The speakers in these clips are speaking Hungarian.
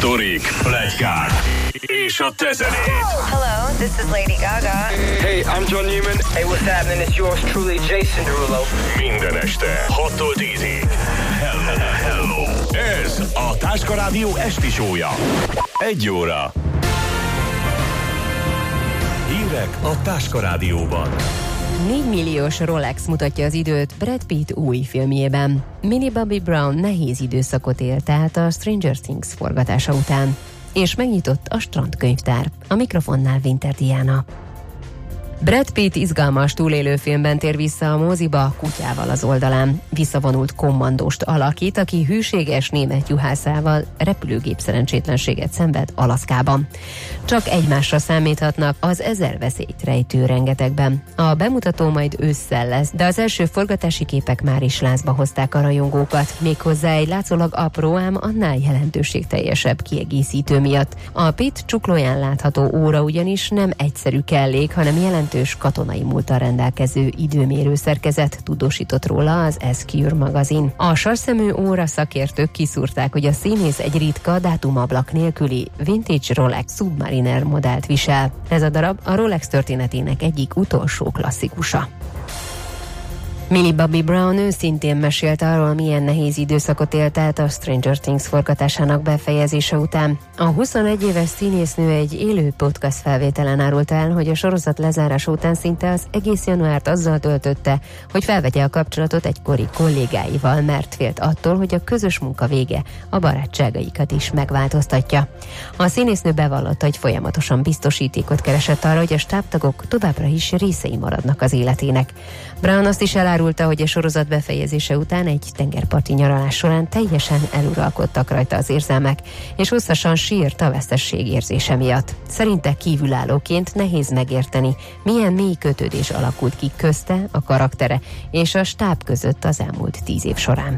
sztorik, pletykák és a te zenéd. Hello, this is Lady Gaga. Hey, I'm John Newman. Hey, what's happening? It's yours truly, Jason Derulo. Minden este 6-tól 10-ig. Hello. Ez a Táska Rádió esti show-ja. 1 óra. Hírek a Táska Rádióban. 4 milliós Rolex mutatja az időt Brad Pitt új filmjében. Millie Bobby Brown nehéz időszakot élt át a Stranger Things forgatása után, és megnyitott a strandkönyvtár. A mikrofonnál Winter Diana. Brad Pitt izgalmas túlélő filmben tér vissza a moziba kutyával az oldalán. Visszavonult kommandóst alakít, aki hűséges német juhászával repülőgép szerencsétlenséget szenved Alaszkában. Csak egymásra számíthatnak az 1000 veszélyt rejtő rengetegben. A bemutató majd ősszel lesz, de az első forgatási képek már is lázba hozták a rajongókat, méghozzá egy látszólag apró, ám annál jelentőségteljesebb kiegészítő miatt. A Pitt csuklóján látható óra ugyanis nem egyszerű kellék, hanem jelentős katonai múlttal rendelkező időmérő szerkezet, tudósított róla az Esquire magazin. A sarszemű óra szakértők kiszúrták, hogy a színész egy ritka, dátumablak nélküli vintage Rolex Submariner modellt visel. Ez a darab a Rolex történetének egyik utolsó klasszikusa. Millie Bobby Brown őszintén mesélt arról, milyen nehéz időszakot élt át a Stranger Things forgatásának befejezése után. A 21 éves színésznő egy élő podcast felvételen árult el, hogy a sorozat lezárása után szinte az egész januárt azzal töltötte, hogy felvegye a kapcsolatot egykori kollégáival, mert félt attól, hogy a közös munka vége a barátságaikat is megváltoztatja. A színésznő bevallotta, hogy folyamatosan biztosítékot keresett arra, hogy a stábtagok továbbra is részei maradnak az életének. Brown azt is elárulta, hogy a sorozat befejezése után egy tengerparti nyaralás során teljesen eluralkodtak rajta az érzelmek, és hosszasan sírt a vesztesség érzése miatt. Szerinte kívülállóként nehéz megérteni, milyen mély kötődés alakult ki közte, a karaktere és a stáb között az elmúlt 10 év során.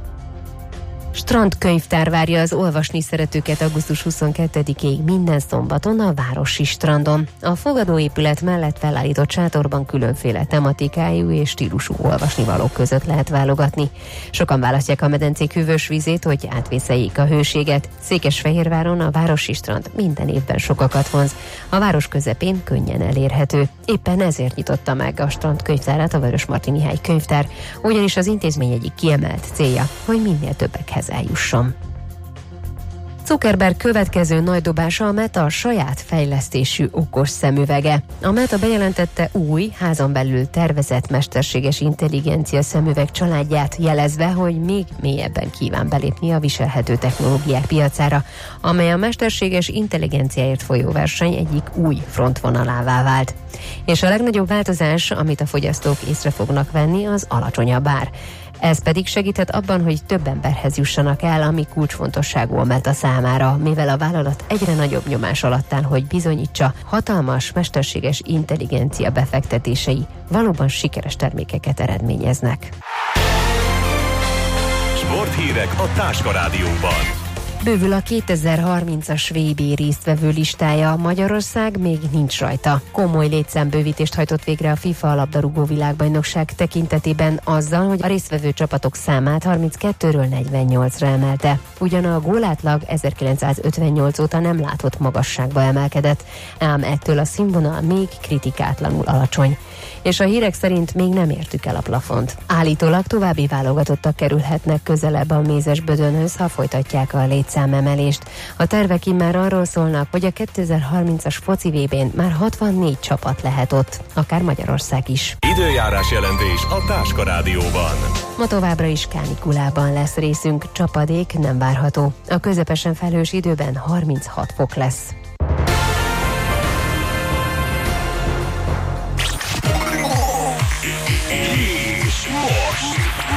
Strandkönyvtár várja az olvasni szeretőket augusztus 22-ig minden szombaton a városi strandon. A fogadóépület mellett felállított sátorban különféle tematikájú és stílusú olvasnivalók között lehet válogatni. Sokan választják a medencék hűvös vízét, hogy átvészeljék a hőséget. Székesfehérváron a városi strand minden évben sokakat vonz. A város közepén könnyen elérhető. Éppen ezért nyitotta meg a strandkönyvtárat a Vörösmarty Mihály könyvtár, ugyanis az intézmény egyik kiemelt célja, hogy minél többekhez eljusson. Zuckerberg következő nagy dobása a Meta saját fejlesztésű okos szemüvege. A Meta bejelentette új, házon belül tervezett mesterséges intelligencia szemüveg családját, jelezve, hogy még mélyebben kíván belépni a viselhető technológiák piacára, amely a mesterséges intelligenciáért folyó verseny egyik új frontvonalává vált. És a legnagyobb változás, amit a fogyasztók észre fognak venni, az alacsonyabb ár. Ez pedig segíthet abban, hogy több emberhez jussanak el, ami kulcsfontosságú a Meta számára, mivel a vállalat egyre nagyobb nyomás alatt áll, hogy bizonyítsa, hatalmas mesterséges intelligencia befektetései valóban sikeres termékeket eredményeznek. Sporthírek a Táska Rádióban. Bővül a 2030-as VB résztvevő listája, Magyarország még nincs rajta. Komoly létszámbővítést hajtott végre a FIFA a labdarúgó világbajnokság tekintetében azzal, hogy a résztvevő csapatok számát 32-ről 48-ra emelte. Ugyan a gólátlag 1958 óta nem látott magasságba emelkedett, ám ettől a színvonal még kritikátlanul alacsony. És a hírek szerint még nem értük el a plafont. Állítólag további válogatottak kerülhetnek közelebb a Mézesbödönhöz, ha folytatják a létszámemelést. A tervek immár arról szólnak, hogy a 2030-as foci VB-n már 64 csapat lehet ott, akár Magyarország is. Időjárás jelentés a Táska Rádióban. Ma továbbra is kánikulában lesz részünk, csapadék nem várható. A közepesen felhős időben 36 fok lesz.